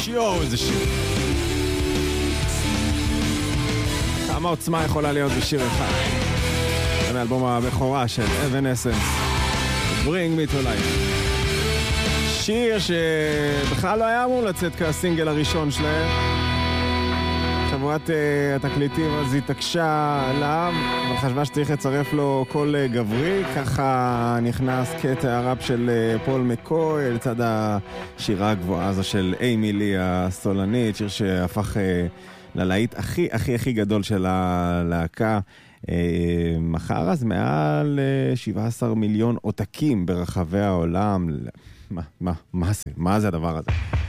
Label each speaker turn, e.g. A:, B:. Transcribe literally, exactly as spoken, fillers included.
A: יואו, איזה שיר. כמה עוצמה יכולה להיות בשיר אחד. זה מאלבום הבכורה של Evanescence, Bring Me to Life. שיר שבכלל לא היה אמור לצאת כסינגל הראשון שלהם. חברת uh, התקליטים אז התעקשה עליו, אבל חשבה שצריך לצרף לו קול uh, גברי, ככה נכנס קטע הראפ של uh, פול מקוי לצד השירה הגבוהה הזו של אימי לי הסולנית, שיר שהפך uh, ללהיט הכי הכי הכי גדול של הלהקה. Uh, מחר אז מעל uh, שבעה עשר מיליון עותקים ברחבי העולם. מה, מה, מה זה? מה זה הדבר הזה?